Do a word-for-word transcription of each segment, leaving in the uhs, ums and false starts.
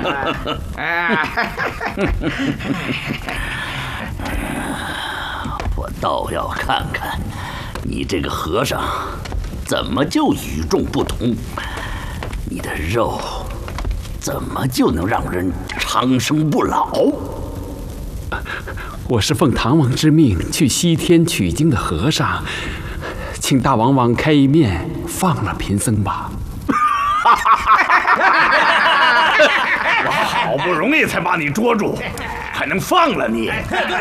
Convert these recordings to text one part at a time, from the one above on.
我倒要看看你这个和尚怎么就与众不同，你的肉怎么就能让人长生不老？ 我是奉唐王之命去西天取经的和尚，请大王网开一面，放了贫僧吧。 我好不容易才把你捉住，还能放了你？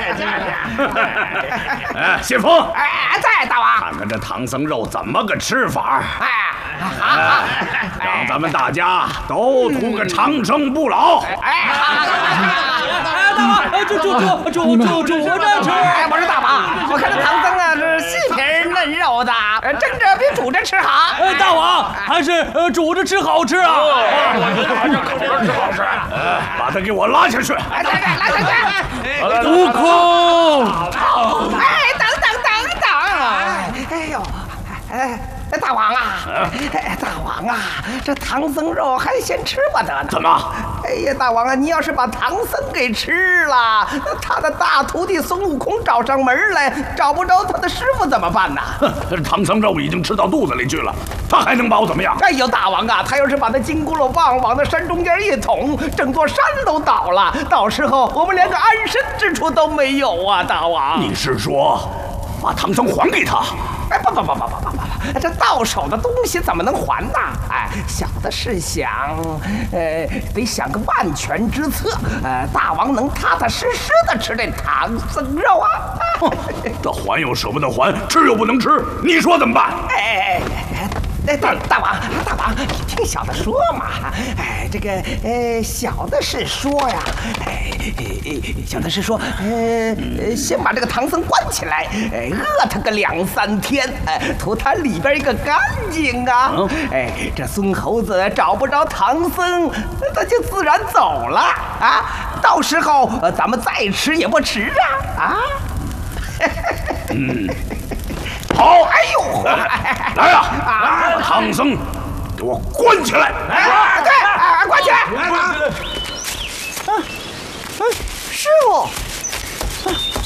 哎，谢峰， 哎，在大王， 看看这唐僧肉怎么个吃法？ 哎， 哎，让咱们大家都图个长生不老。 哎， 大王，主主主主主主我这吃。 哎，不是大王，我看这唐僧啊是细皮嫩肉的，蒸着比煮着吃好。 哎，大王还是呃煮着吃好吃啊！ 这口着吃好吃，把他给我拉下去！ 哎，对对，拉下去！ 悟空， 哎，等等等等！哎呦，哎。大王啊，哎，大王啊，这唐僧肉还先吃不得呢。 怎么？ 哎呀，大王啊，你要是把唐僧给吃了，他的大徒弟孙悟空找上门来，找不着他的师傅怎么办呢？ 哼，唐僧肉已经吃到肚子里去了，他还能把我怎么样？ 哎呦，大王啊，他要是把那金箍噜棒往那山中间一捅，整座山都倒了，到时候我们连个安身之处都没有啊，大王。 你是说把唐僧还给他？ 哎，不不不不不不不，这到手的东西怎么能还呢？哎，小的是想，呃，得想个万全之策，呃，大王能踏踏实实的吃这唐僧肉啊！ 这还又舍不得还，吃又不能吃，你说怎么办？ 哎哎哎！哎，大大王，大王，你听小的说嘛。哎，这个，呃，小的是说呀，哎，小的是说，呃，先把这个唐僧关起来，哎，饿他个两三天，哎，图他里边一个干净啊。哎，这孙猴子找不着唐僧，他就自然走了啊。到时候咱们再吃也不迟啊啊。 嗯。好， 哎呦， 来呀！把唐僧给我关起来！ 哎，对，哎，关起来！哎，师傅。